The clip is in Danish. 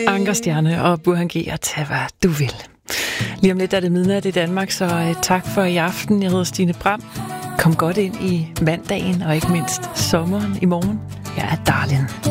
Ankerstjerne og Burhan G. og tag hvad du vil. Lige om lidt er det midnat i Danmark, så tak for i aften. Jeg hedder Stine Bram. Kom godt ind i mandagen og ikke mindst sommeren i morgen. Jeg er Darlin.